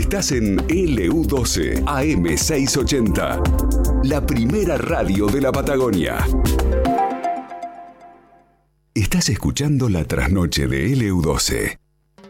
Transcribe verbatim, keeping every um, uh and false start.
Estás en L U doce A M seiscientos ochenta, la primera radio de la Patagonia. Estás escuchando la trasnoche de L U doce.